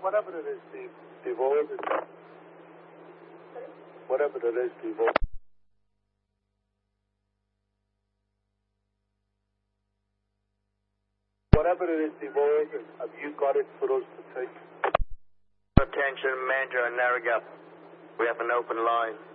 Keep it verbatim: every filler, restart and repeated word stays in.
whatever it is, Steve, Steve, what is it? Whatever it is, Steve. Whatever it is, Steve, have you got it for us to take? Attention, Major and Narragansett. We have an open line.